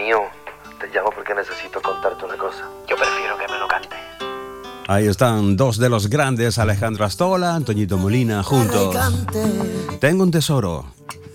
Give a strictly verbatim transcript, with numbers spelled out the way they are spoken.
mío, te llamo porque necesito contarte una cosa. Yo prefiero que me lo cante. Ahí están dos de los grandes, Alejandro Astola, Antoñito Molina, juntos. Tengo un tesoro.